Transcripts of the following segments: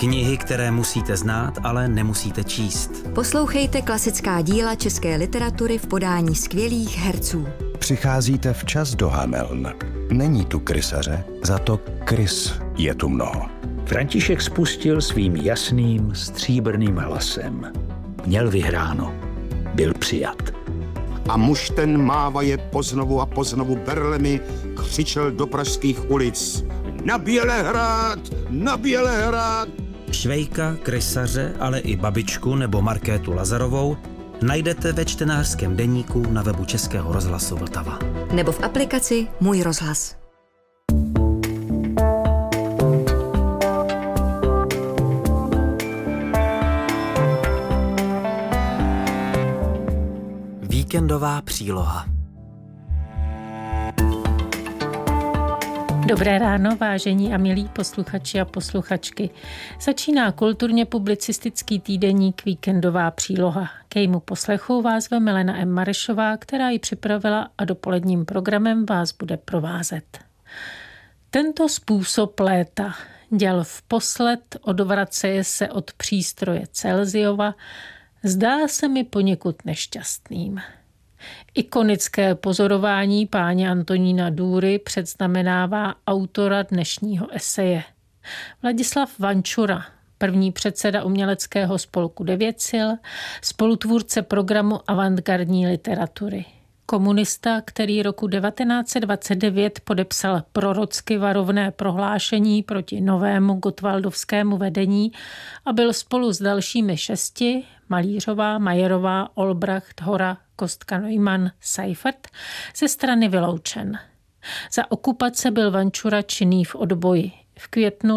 Knihy, které musíte znát, ale nemusíte číst. Poslouchejte klasická díla české literatury v podání skvělých herců. Přicházíte včas do Hameln. Není tu krysaře, za to krys je tu mnoho. František spustil svým jasným, stříbrným hlasem. Měl vyhráno. Byl přijat. A muž ten mávaje poznovu a poznovu berlemi křičel do pražských ulic. Na Bělehrad! Na Bělehrad! Švejka, krysaře, ale i babičku nebo Markétu Lazarovou najdete ve čtenářském deníku na webu Českého rozhlasu Vltava. Nebo v aplikaci Můj rozhlas. Víkendová příloha. Dobré ráno, vážení a milí posluchači a posluchačky. Začíná kulturně publicistický týdeník Víkendová příloha. K jejímu poslechu vás ve Milena M. Marešová, která ji připravila a dopoledním programem vás bude provázet. Tento způsob léta děl vposled odvraceje se od přístroje Celsiova, zdá se mi poněkud nešťastným. Ikonické pozorování páně Antonína Důry předznamenává autora dnešního eseje. Vladislav Vančura, první předseda uměleckého spolku Devět sil, spolutvůrce programu avantgardní literatury. Komunista, který roku 1929 podepsal prorocky varovné prohlášení proti novému gotwaldovskému vedení a byl spolu s dalšími 6, Malířová, Majerová, Olbracht, Hora, Kostka Neumann, Seifert, ze strany vyloučen. Za okupace byl Vančura činný v odboji. V květnu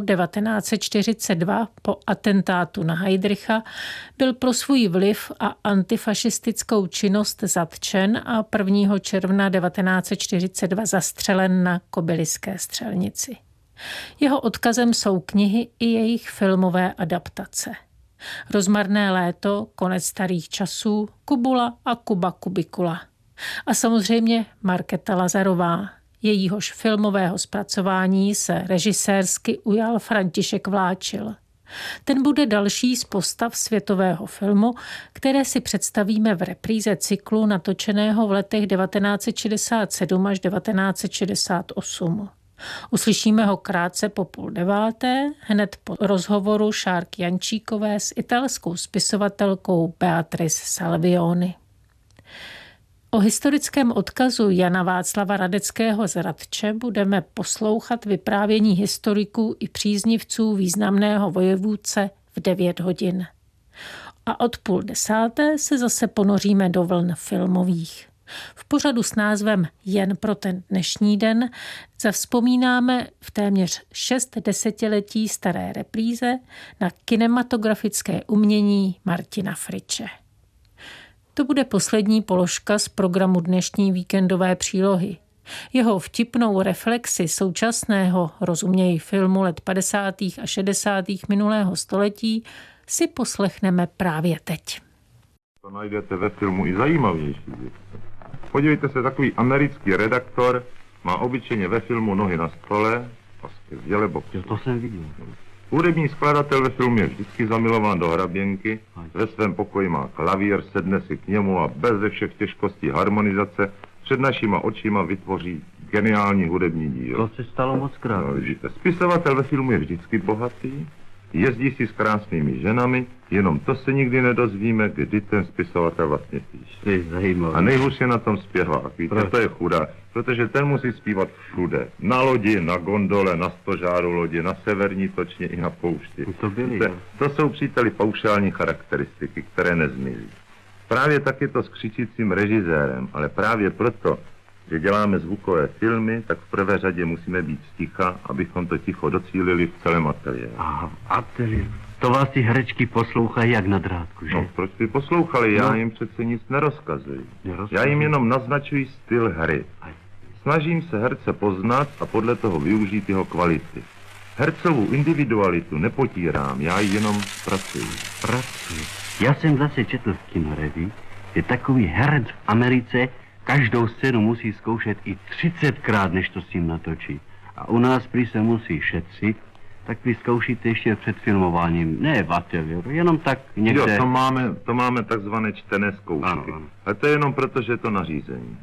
1942 po atentátu na Heydricha byl pro svůj vliv a antifašistickou činnost zatčen a 1. června 1942 zastřelen na Kobyliské střelnici. Jeho odkazem jsou knihy i jejich filmové adaptace. Rozmarné léto, Konec starých časů, Kubula a Kuba Kubikula. A samozřejmě Markéta Lazarová. Jejíhož filmového zpracování se režisérsky ujal František Vláčil. Ten bude další z postav světového filmu, které si představíme v repríze cyklu natočeného v letech 1967 až 1968. Uslyšíme ho krátce po 8:30, hned po rozhovoru Šárky Jančíkové s italskou spisovatelkou Beatrice Salvioni. O historickém odkazu Jana Václava Radeckého z Radče budeme poslouchat vyprávění historiků i příznivců významného vojevůdce v 9 hodin. A od 9:30 se zase ponoříme do vln filmových. V pořadu s názvem Jen pro ten dnešní den zavzpomínáme v téměř 6 desetiletí staré repríze na kinematografické umění Martina Friče. To bude poslední položka z programu dnešní víkendové přílohy. Jeho vtipnou reflexi současného, rozuměj filmu let 50. a 60. minulého století, si poslechneme právě teď. To najdete ve filmu i zajímavější věci. Podívejte se, takový americký redaktor má obyčejně ve filmu nohy na stole a skvěle boky. To jsem viděl. Hudební skladatel ve filmu je vždycky zamilován do hraběnky, ve svém pokoji má klavír, sedne si k němu a beze všech těžkostí harmonizace před našima očima vytvoří geniální hudební dílo. To se stalo moc krát. No, spisovatel ve filmu je vždycky bohatý, jezdí si s krásnými ženami, jenom to se nikdy nedozvíme, kdy ten spisovatel vlastně píše. A nejhůř je na tom zpěvák, víte, to je chudá, protože ten musí zpívat všude. Na lodi, na gondole, na stožáru lodi, na severní točně i na poušti. To jsou, příteli, paušální charakteristiky, které nezmizí. Právě tak je to s křičícím režisérem, ale právě proto, že děláme zvukové filmy, tak v prvé řadě musíme být sticha, abychom to ticho docílili v celém ateliéru. Aha, ateliér. To vás ty herečky poslouchají jak na drátku, že? No, proč by poslouchali? Já jim přece nic nerozkazuji. Já jim jenom naznačuji styl hry. Snažím se herce poznat a podle toho využít jeho kvality. Hercovou individualitu nepotírám, já ji jenom pracuji. Já jsem zase četl v kinoreví, že takový herec v Americe každou scénu musí zkoušet i 30krát, než to s ním natočí. A u nás prý se musí šetřit, Tak vy zkoušíte ještě před filmováním, ne v ateliéru, jenom tak někde... Jo, to máme takzvané čtené zkoušky. Ano. A to je jenom proto, že je to nařízení.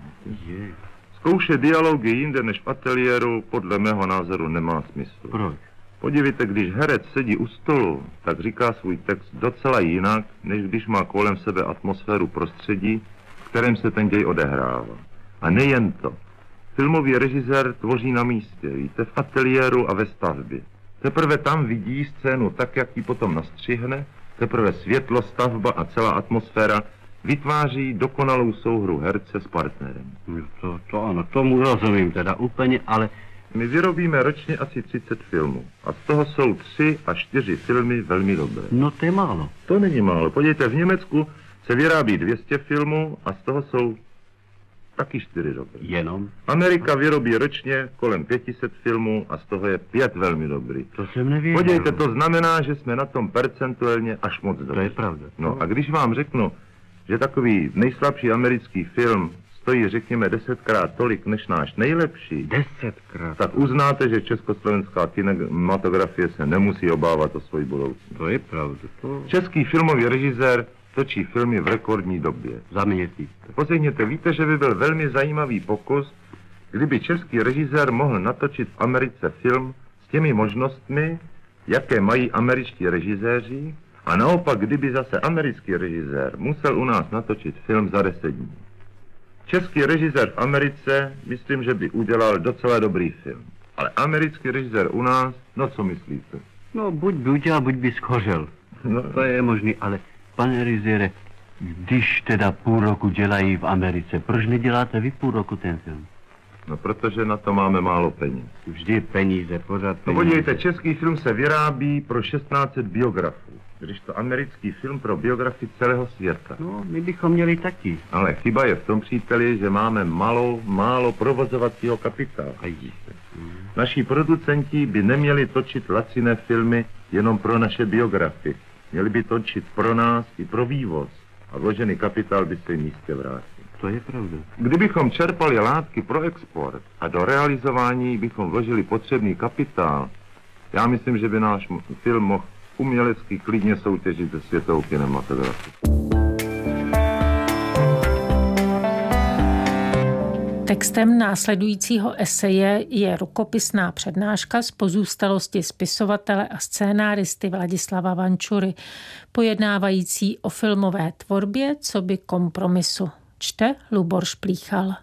Zkoušet dialogy jinde než v ateliéru podle mého názoru nemá smysl. Proč? Podívejte, když herec sedí u stolu, tak říká svůj text docela jinak, než když má kolem sebe atmosféru prostředí, v kterém se ten děj odehrává. A nejen to. Filmový režisér tvoří na místě, víte, v ateliéru a ve stavbě. Teprve tam vidí scénu tak, jak ji potom nastřihne, teprve světlo, stavba a celá atmosféra vytváří dokonalou souhru herce s partnerem. To ano, tomu rozumím teda úplně, ale... My vyrobíme ročně asi 30 filmů a z toho jsou 3 až 4 filmy velmi dobré. No to je málo. To není málo. Podívejte, v Německu se vyrábí 200 filmů a z toho jsou taky 4 dobré. Jenom? Amerika vyrobí ročně kolem 500 filmů a z toho je 5 velmi dobrý. To jsem nevěděl. Podívejte, to znamená, že jsme na tom percentuálně až moc dobře. To je pravda. No a když vám řeknu, že takový nejslabší americký film stojí, řekněme, 10krát tolik než náš nejlepší, 10krát, tak uznáte, že československá kinematografie se nemusí obávat o svoji budoucnost. To je pravda. Český filmový režisér točí filmy v rekordní době. Za měsíc. Posledněte, víte, že by byl velmi zajímavý pokus, kdyby český režisér mohl natočit v Americe film s těmi možnostmi, jaké mají američtí režiséři, a naopak, kdyby zase americký režisér musel u nás natočit film za 10 dní. Český režisér v Americe, myslím, že by udělal docela dobrý film. Ale americký režisér u nás, no co myslíte? No, buď by udělal, buď by schořel. No. To je možný, ale pane režisére, když teda půl roku dělají v Americe, proč neděláte vy půl roku ten film? No, protože na to máme málo peněz. Vždy peníze, pořád peníze. No podívejte, český film se vyrábí pro 1600 biografů, když to americký film pro biografii celého světa. No, my bychom měli taky. Ale chyba je v tom, příteli, že máme málo provozovacího kapitálu. Naši producenti by neměli točit laciné filmy jenom pro naše biografie. Měli by točit pro nás i pro vývoz. A vložený kapitál by se jim jistě vrátil. To je pravda. Kdybychom čerpali látky pro export a do realizování bychom vložili potřebný kapitál, já myslím, že by náš film mohl umělecky klidně soutěžit se světovou kinematografii. Textem následujícího eseje je rukopisná přednáška z pozůstalosti spisovatele a scénáristy Vladislava Vančury, pojednávající o filmové tvorbě coby kompromisu. Čte Lubor Šplíchal.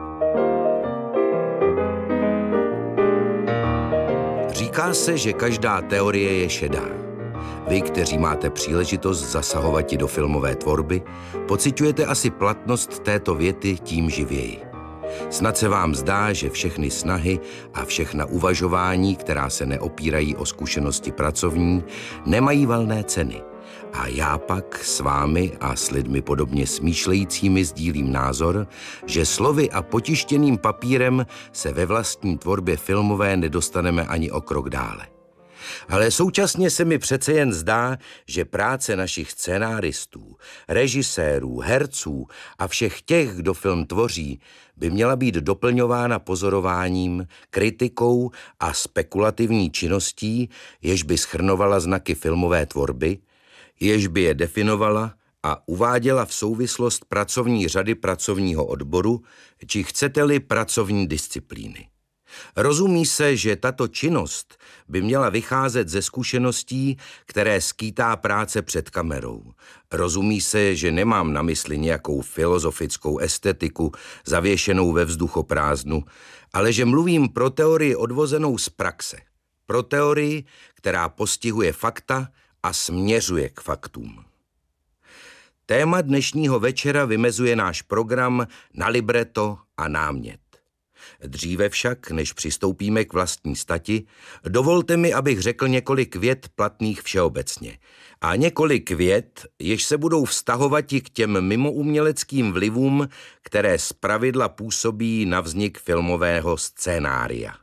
Říká se, že každá teorie je šedá. Vy, kteří máte příležitost zasahovat do filmové tvorby, pociťujete asi platnost této věty tím živěji. Snad se vám zdá, že všechny snahy a všechna uvažování, která se neopírají o zkušenosti pracovní, nemají valné ceny. A já pak s vámi a s lidmi podobně smýšlejícími sdílím názor, že slovy a potištěným papírem se ve vlastní tvorbě filmové nedostaneme ani o krok dále. Ale současně se mi přece jen zdá, že práce našich scénáristů, režisérů, herců a všech těch, kdo film tvoří, by měla být doplňována pozorováním, kritikou a spekulativní činností, jež by shrnovala znaky filmové tvorby, jež by je definovala a uváděla v souvislost pracovní řady pracovního odboru, či chcete-li pracovní disciplíny. Rozumí se, že tato činnost by měla vycházet ze zkušeností, které skýtá práce před kamerou. Rozumí se, že nemám na mysli nějakou filozofickou estetiku zavěšenou ve vzduchoprázdnu, ale že mluvím pro teorii odvozenou z praxe. Pro teorii, která postihuje fakta a směřuje k faktům. Téma dnešního večera vymezuje náš program na libreto a námět. Dříve však, než přistoupíme k vlastní stati, dovolte mi, abych řekl několik vět platných všeobecně. A několik vět, jež se budou vztahovat i k těm mimouměleckým vlivům, které zpravidla působí na vznik filmového scénária.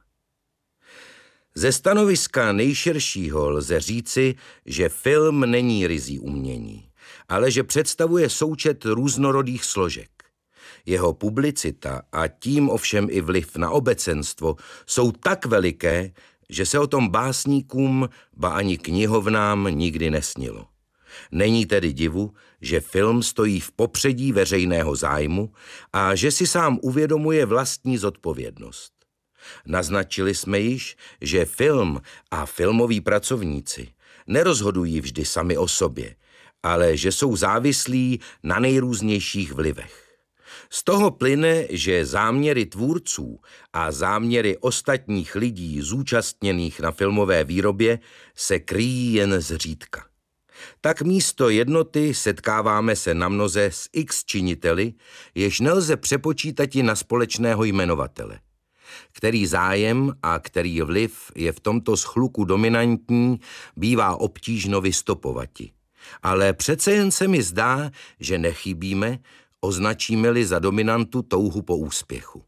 Ze stanoviska nejširšího lze říci, že film není ryzí umění, ale že představuje součet různorodých složek. Jeho publicita a tím ovšem i vliv na obecenstvo jsou tak veliké, že se o tom básníkům, ba ani knihovnám nikdy nesnilo. Není tedy divu, že film stojí v popředí veřejného zájmu a že si sám uvědomuje vlastní zodpovědnost. Naznačili jsme již, že film a filmoví pracovníci nerozhodují vždy sami o sobě, ale že jsou závislí na nejrůznějších vlivech. Z toho plyne, že záměry tvůrců a záměry ostatních lidí zúčastněných na filmové výrobě se kryjí jen zřídka. Tak místo jednoty setkáváme se namnoze s x činiteli, jež nelze přepočítati na společného jmenovatele. Který zájem a který vliv je v tomto schluku dominantní, bývá obtížno vystopovati. Ale přece jen se mi zdá, že nechybíme, označíme-li za dominantu touhu po úspěchu.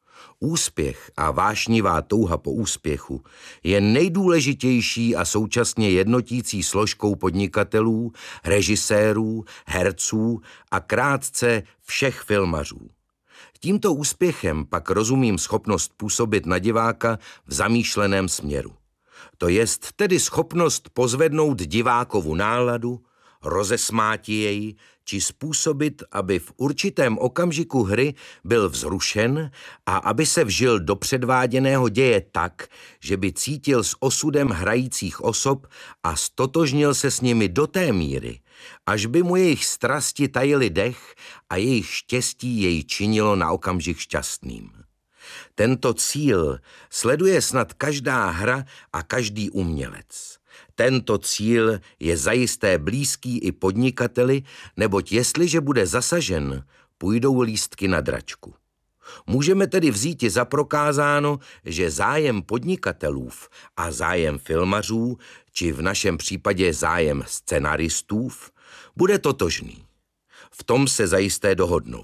Úspěch a vášnivá touha po úspěchu je nejdůležitější a současně jednotící složkou podnikatelů, režisérů, herců a krátce všech filmařů. Tímto úspěchem pak rozumím schopnost působit na diváka v zamýšleném směru. To jest tedy schopnost pozvednout divákovu náladu, rozesmáti jej, či způsobit, aby v určitém okamžiku hry byl vzrušen a aby se vžil do předváděného děje tak, že by cítil s osudem hrajících osob a stotožnil se s nimi do té míry, až by mu jejich strasti tajily dech a jejich štěstí jej činilo na okamžik šťastným. Tento cíl sleduje snad každá hra a každý umělec. Tento cíl je zajisté blízký i podnikateli, neboť jestliže bude zasažen, půjdou lístky na dračku. Můžeme tedy vzíti za prokázáno, že zájem podnikatelů a zájem filmařů, či v našem případě zájem scenaristů, bude totožný. V tom se zajisté dohodnou.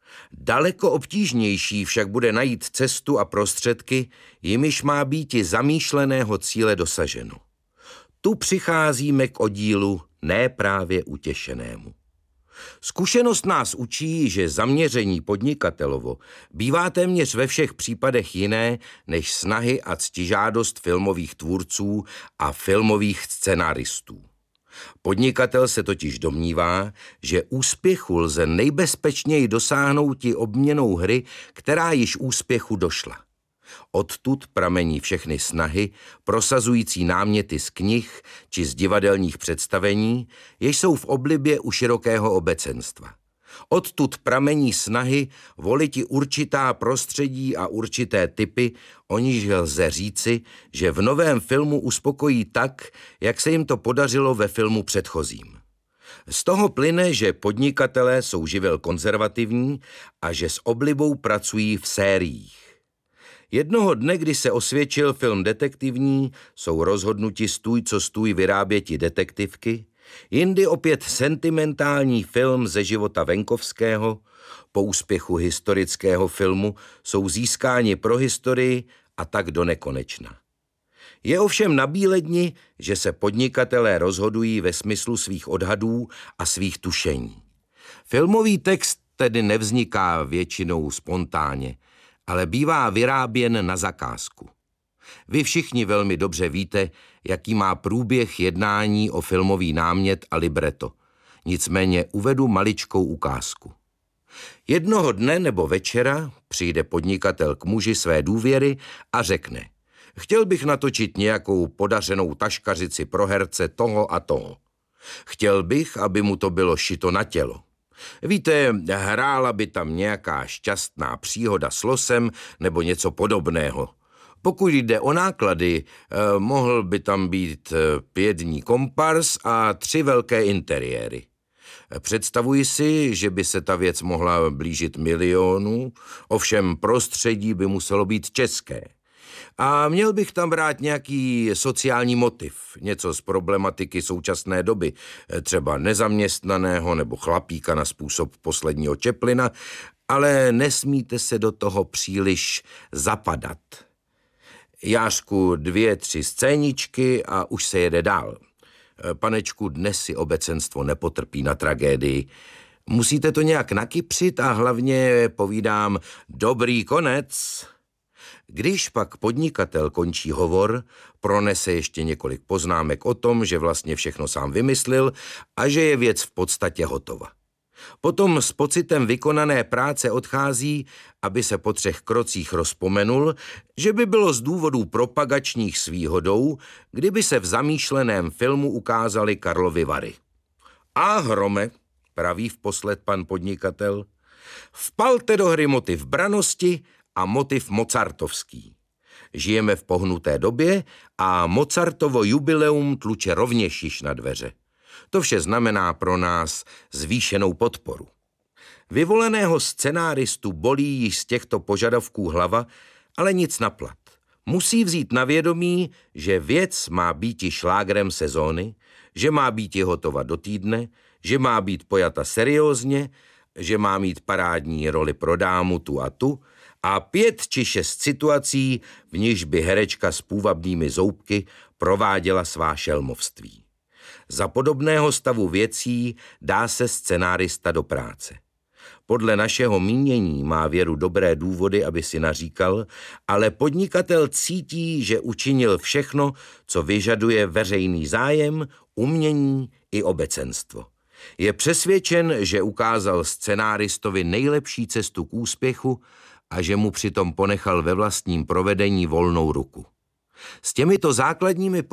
Daleko obtížnější však bude najít cestu a prostředky, jimiž má býti zamýšleného cíle dosaženo. Tu přicházíme k oddílu neprávě utěšenému. Zkušenost nás učí, že zaměření podnikatelovo bývá téměř ve všech případech jiné než snahy a ctižádost filmových tvůrců a filmových scenaristů. Podnikatel se totiž domnívá, že úspěchu lze nejbezpečněji dosáhnout i obměnou hry, která již úspěchu došla. Odtud pramení všechny snahy, prosazující náměty z knih či z divadelních představení, jež jsou v oblibě u širokého obecenstva. Odtud pramení snahy voliti určitá prostředí a určité typy, o níž lze říci, že v novém filmu uspokojí tak, jak se jim to podařilo ve filmu předchozím. Z toho plyne, že podnikatelé jsou živel konzervativní a že s oblibou pracují v sériích. Jednoho dne, kdy se osvědčil film detektivní, jsou rozhodnuti stůj co stůj vyráběti detektivky, jindy opět sentimentální film ze života venkovského, po úspěchu historického filmu jsou získáni pro historii a tak do nekonečna. Je ovšem nabíledni, že se podnikatelé rozhodují ve smyslu svých odhadů a svých tušení. Filmový text tedy nevzniká většinou spontánně, ale bývá vyráběn na zakázku. Vy všichni velmi dobře víte, jaký má průběh jednání o filmový námět a libreto. Nicméně uvedu maličkou ukázku. Jednoho dne nebo večera přijde podnikatel k muži své důvěry a řekne: chtěl bych natočit nějakou podařenou taškařici pro herce toho a toho. Chtěl bych, aby mu to bylo šito na tělo. Víte, hrála by tam nějaká šťastná příhoda s losem nebo něco podobného. Pokud jde o náklady, mohl by tam být 5 dní kompars a 3 velké interiéry. Představuji si, že by se ta věc mohla blížit milionu, ovšem prostředí by muselo být české. A měl bych tam brát nějaký sociální motiv, něco z problematiky současné doby, třeba nezaměstnaného nebo chlapíka na způsob posledního Chaplina, ale nesmíte se do toho příliš zapadat. Jářku 2, 3 scéničky a už se jede dál. Panečku, dnes si obecenstvo nepotrpí na tragédii. Musíte to nějak nakypřit a hlavně, povídám, dobrý konec. Když pak podnikatel končí hovor, pronese ještě několik poznámek o tom, že vlastně všechno sám vymyslel a že je věc v podstatě hotova. Potom s pocitem vykonané práce odchází, aby se po 3 krocích rozpomenul, že by bylo z důvodů propagačních s výhodou, kdyby se v zamýšleném filmu ukázaly Karlovy Vary. A hrome, praví vposled pan podnikatel, vpalte do hry motiv brannosti a motiv mozartovský. Žijeme v pohnuté době a Mozartovo jubileum tluče rovněž již na dveře. To vše znamená pro nás zvýšenou podporu. Vyvoleného scenáristu bolí již z těchto požadavků hlava, ale nic na plat. Musí vzít na vědomí, že věc má býti šlágrem sezóny, že má býti hotova do týdne, že má být pojata seriózně, že má mít parádní roli pro dámu tu a tu a 5 či 6 situací, v nichž by herečka s půvabnými zoubky prováděla svá šelmovství. Za podobného stavu věcí dá se scenárista do práce. Podle našeho mínění má Věru dobré důvody, aby si naříkal, ale podnikatel cítí, že učinil všechno, co vyžaduje veřejný zájem, umění i obecenstvo. Je přesvědčen, že ukázal scenáristovi nejlepší cestu k úspěchu a že mu přitom ponechal ve vlastním provedení volnou ruku. S těmito základními